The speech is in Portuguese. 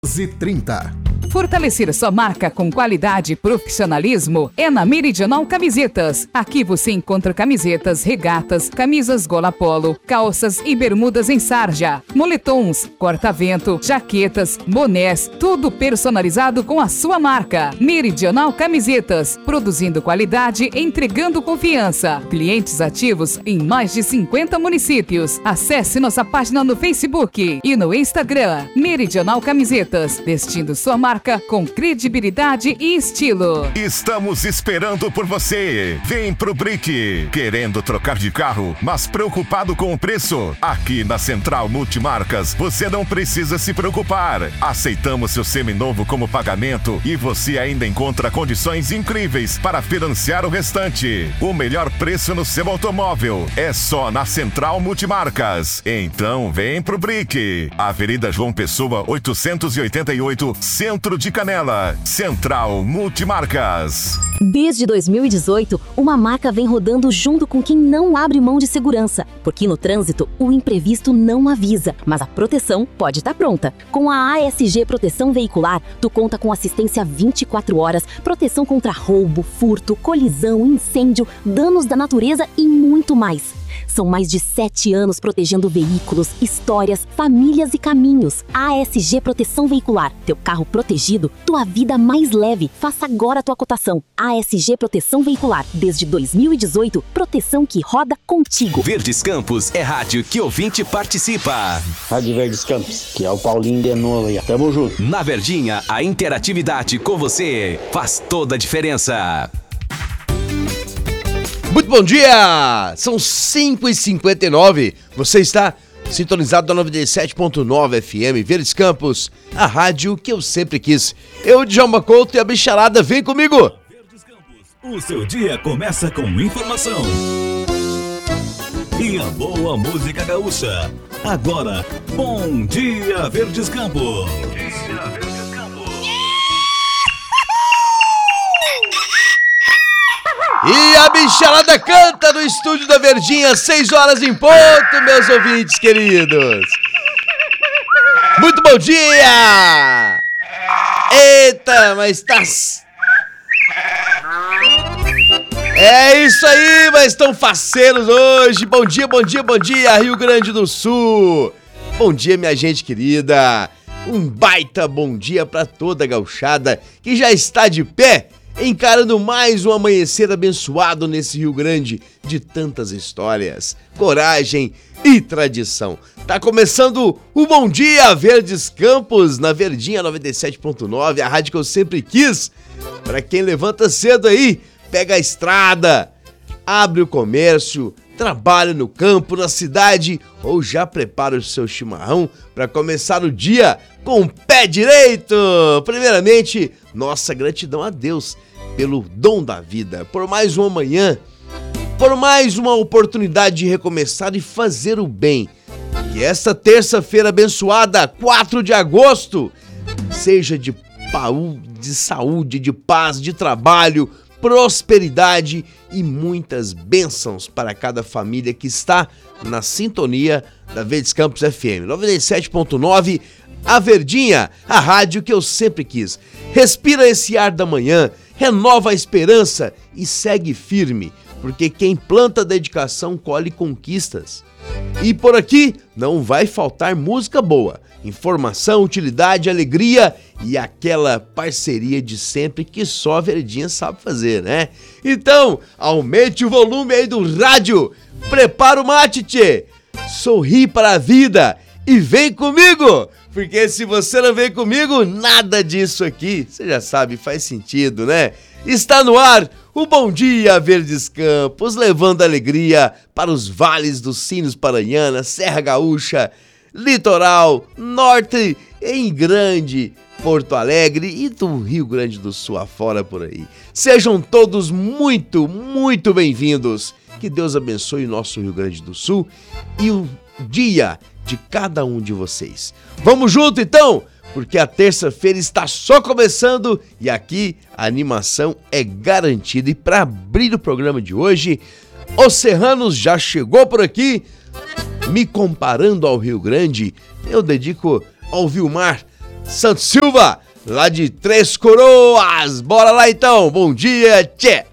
30. Fortalecer sua marca com qualidade e profissionalismo é na Meridional Camisetas. Aqui você encontra camisetas, regatas, camisas gola polo, calças e bermudas em sarja, moletons, corta-vento, jaquetas, bonés, tudo personalizado com a sua marca. Meridional Camisetas, produzindo qualidade, entregando confiança. Clientes ativos em mais de 50 municípios. Acesse nossa página no Facebook e no Instagram. Meridional Camisetas, vestindo sua marca com credibilidade e estilo. Estamos esperando por você. Vem pro Brick. Querendo trocar de carro, mas preocupado com o preço? Aqui na Central Multimarcas, você não precisa se preocupar. Aceitamos seu seminovo como pagamento e você ainda encontra condições incríveis para financiar o restante. O melhor preço no seu automóvel é só na Central Multimarcas. Então vem pro Brick. Avenida João Pessoa, 888, Centro de Canela. Central Multimarcas. Desde 2018, uma marca vem rodando junto com quem não abre mão de segurança. Porque no trânsito, o imprevisto não avisa, mas a proteção pode estar pronta. Com a ASG Proteção Veicular, tu conta com assistência 24 horas, proteção contra roubo, furto, colisão, incêndio, danos da natureza e muito mais. São mais de 7 anos protegendo veículos, histórias, famílias e caminhos. ASG Proteção Veicular. Teu carro protegido, tua vida mais leve. Faça agora a tua cotação. ASG Proteção Veicular. Desde 2018, proteção que roda contigo. Verdes Campos é rádio que ouvinte participa. Rádio Verdes Campos, que é o Paulinho de novo aí. Tamo junto. Na Verdinha, a interatividade com você faz toda a diferença. Muito bom dia! São 5h59. Você está sintonizado na 97.9 FM Verdes Campos, a rádio que eu sempre quis. Eu, Djalma Couto, e a bicharada, vem comigo! Verdes Campos, o seu dia começa com informação e a boa música gaúcha. Agora, Bom Dia Verdes Campos. Bom dia, Verdes Campos. E a bicharada canta no estúdio da Verdinha, 6 horas em ponto, meus ouvintes queridos. Muito bom dia! Eita, mas tá... É isso aí, mas estão faceiros hoje. Bom dia, bom dia, bom dia, Rio Grande do Sul. Bom dia, minha gente querida. Um baita bom dia pra toda a gauchada que já está de pé, encarando mais um amanhecer abençoado nesse Rio Grande de tantas histórias, coragem e tradição. Tá começando o Bom Dia Verdes Campos na Verdinha 97.9, a rádio que eu sempre quis. Para quem levanta cedo aí, pega a estrada, abre o comércio, trabalha no campo, na cidade ou já prepara o seu chimarrão para começar o dia com o pé direito. Primeiramente, nossa gratidão a Deus pelo dom da vida, por mais uma manhã, por mais uma oportunidade de recomeçar e fazer o bem. Que esta terça-feira abençoada, 4 de agosto, seja de saúde, de paz, de trabalho, prosperidade e muitas bênçãos para cada família que está na sintonia da Verdes Campos FM 97.9, a Verdinha, a rádio que eu sempre quis. Respira esse ar da manhã, renova a esperança e segue firme, porque quem planta dedicação colhe conquistas. E por aqui não vai faltar música boa, informação, utilidade, alegria e aquela parceria de sempre que só a Verdinha sabe fazer, né? Então, aumente o volume aí do rádio, prepara o mate, tchê, sorri para a vida e vem comigo! Porque se você não vem comigo, nada disso aqui, você já sabe, faz sentido, né? Está no ar o Bom Dia Verdes Campos, levando alegria para os vales dos Sinos Paranhana, Serra Gaúcha, Litoral, Norte, em Grande, Porto Alegre e do Rio Grande do Sul afora por aí. Sejam todos muito, muito bem-vindos. Que Deus abençoe o nosso Rio Grande do Sul e o dia de cada um de vocês. Vamos junto então, porque a terça-feira está só começando e aqui a animação é garantida. E para abrir o programa de hoje, Os Serranos já chegou por aqui. Me comparando ao Rio Grande, eu dedico ao Vilmar, Santos Silva, lá de Três Coroas. Bora lá então, bom dia, tchê!